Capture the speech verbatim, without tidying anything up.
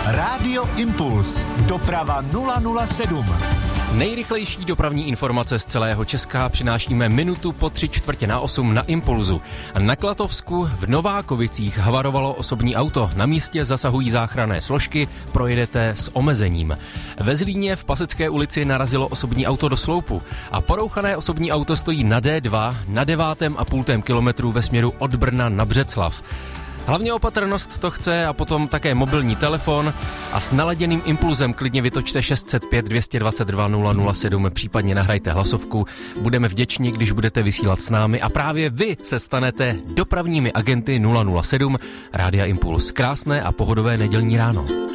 Rádio Impuls. Doprava nula nula sedm. Nejrychlejší dopravní informace z celého Česka přinášíme minutu po tři čtvrtě na osm na Impulzu. Na Klatovsku v Novákovicích havarovalo osobní auto. Na místě zasahují záchranné složky, projedete s omezením. Ve Zlíně v Pasecké ulici narazilo osobní auto do sloupu a porouchané osobní auto stojí na D dva na devátém a půltém kilometru ve směru od Brna na Břeclav. Hlavně opatrnost to chce a potom také mobilní telefon a s naladěným impulzem klidně vytočte šest set pět dvě dva dva nula nula sedm, případně nahrajte hlasovku. Budeme vděční, když budete vysílat s námi a právě vy se stanete dopravními agenty nula nula sedm Rádia Impuls. Krásné a pohodové nedělní ráno.